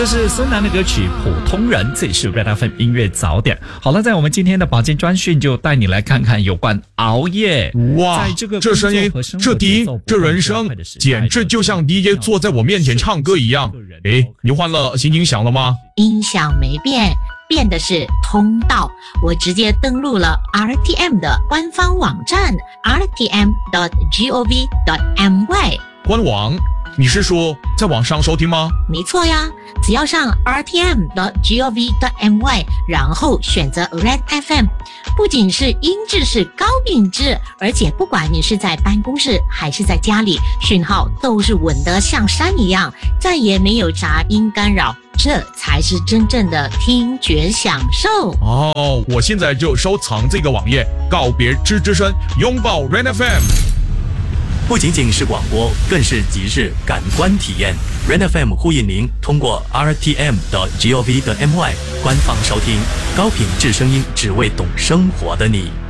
这是孙楠的歌曲《普通人》，这里是 Red FM 音乐早点。好了，在我们今天的保健专讯就带你来看看有关熬夜。 哇，这声音，这低，这人声，简直就像 DJ 坐在我面前唱歌一样。诶，你换了新音响了吗？ 音响没变，变的是通道。我直接登录了 RTM 的官方网站 rtm.gov.my 官网。你是说在网上收听吗？ 没错呀，只要上 rtm.gov.my 然后选择 Red FM， 不仅是音质是高品质，而且不管你是在办公室还是在家里，讯号都是稳得像山一样，再也没有杂音干扰，这才是真正的听觉享受。 哦，我现在就收藏这个网页，告别吱吱声，拥抱 Red FM。 不仅仅是广播，更是即时感官体验。Red FM 呼应您通过 rtm.gov.my 官方收听高品质声音，只为懂生活的你。